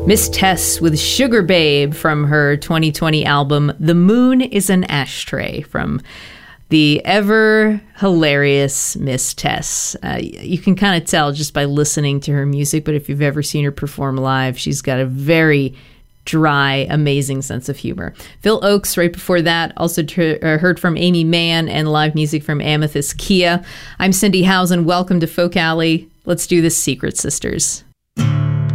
Miss Tess with Sugar Babe from her 2020 album The Moon is an Ashtray, from the ever hilarious Miss Tess. You can kind of tell just by listening to her music, but if you've ever seen her perform live, she's got a very dry, amazing sense of humor. Phil Oakes right before that, also heard from Amy Mann, and live music from Amethyst Kia. I'm Cindy Housen. Welcome to Folk Alley. Let's do this, Secret Sisters.